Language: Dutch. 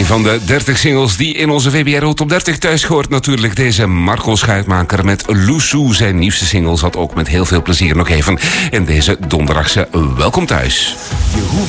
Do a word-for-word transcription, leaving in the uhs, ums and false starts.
van de dertig singles die in onze V B R O Top dertig thuis hoort natuurlijk deze Marco Schuitmaker met Loeshoe. Zijn nieuwste single zat ook met heel veel plezier nog even in deze donderdagse Welkom Thuis. Je hoeft